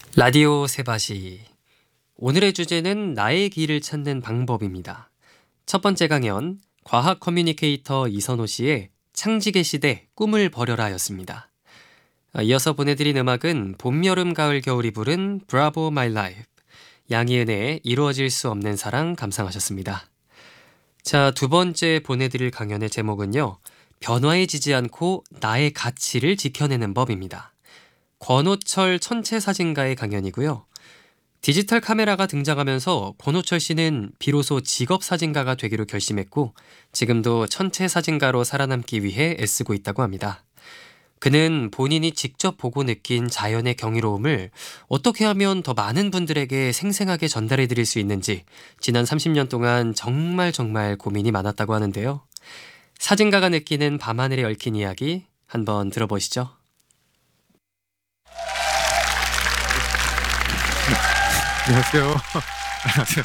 라디오 세바시. 오늘의 주제는 나의 길을 찾는 방법입니다. 첫 번째 강연, 과학 커뮤니케이터 이선호 씨의 창직의 시대 꿈을 버려라였습니다. 이어서 보내드린 음악은 봄, 여름, 가을, 겨울이 부른 Bravo My Life, 양희은의 이루어질 수 없는 사랑 감상하셨습니다. 자, 두 번째 보내드릴 강연의 제목은요, 변화에 지지 않고 나의 가치를 지켜내는 법입니다. 권호철 천체사진가의 강연이고요. 디지털 카메라가 등장하면서 권호철 씨는 비로소 직업사진가가 되기로 결심했고 지금도 천체사진가로 살아남기 위해 애쓰고 있다고 합니다. 그는 본인이 직접 보고 느낀 자연의 경이로움을 어떻게 하면 더 많은 분들에게 생생하게 전달해 드릴 수 있는지 지난 30년 동안 정말 고민이 많았다고 하는데요. 사진가가 느끼는 밤하늘에 얽힌 이야기 한번 들어보시죠. 안녕하세요. 안녕하세요.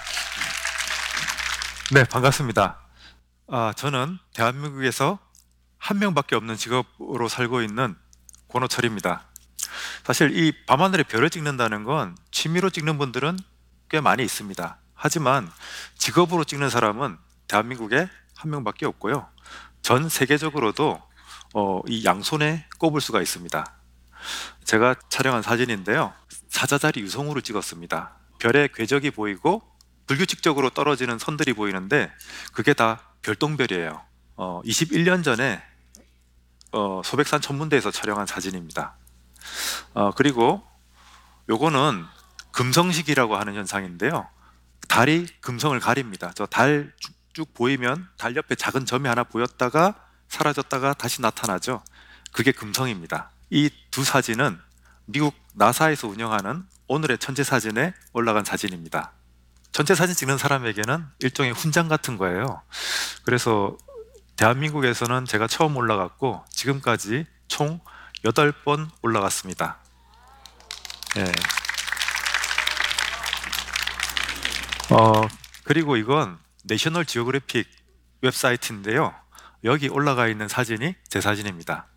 네, 반갑습니다. 저는 대한민국에서 한 명밖에 없는 직업으로 살고 있는 권호철입니다. 사실 이 밤하늘에 별을 찍는다는 건 취미로 찍는 분들은 꽤 많이 있습니다. 하지만 직업으로 찍는 사람은 대한민국에 한 명밖에 없고요. 전 세계적으로도 이 양손에 꼽을 수가 있습니다. 제가 촬영한 사진인데요. 사자자리 유성우를 찍었습니다. 별의 궤적이 보이고 불규칙적으로 떨어지는 선들이 보이는데 그게 다 별똥별이에요. 21년 전에 소백산 천문대에서 촬영한 사진입니다. 그리고 요거는 금성식이라고 하는 현상인데요. 달이 금성을 가립니다. 저 달 쭉 보이면 달 옆에 작은 점이 하나 보였다가 사라졌다가 다시 나타나죠. 그게 금성입니다. 이 두 사진은 미국 나사에서 운영하는 오늘의 천체사진에 올라간 사진입니다. 천체사진 찍는 사람에게는 일종의 훈장 같은 거예요. 그래서 대한민국에서는 제가 처음 올라갔고 지금까지 총 8번 올라갔습니다. 예. 그리고 이건 내셔널 지오그래픽 웹사이트인데요. 여기 올라가 있는 사진이 제 사진입니다.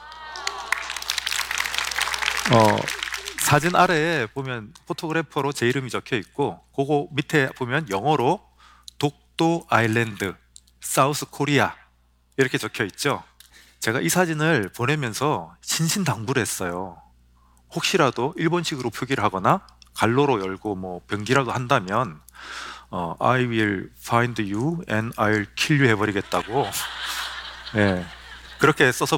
사진 아래에 보면 포토그래퍼로 제 이름이 적혀 있고 그거 밑에 보면 영어로 독도 아일랜드 사우스 코리아 이렇게 적혀 있죠. 제가 이 사진을 보내면서 신신당부를 했어요. 혹시라도 일본식으로 표기를 하거나 갈로로 열고 뭐 변기라도 한다면 I will find you and I'll kill you 해버리겠다고. 예, 그렇게 써서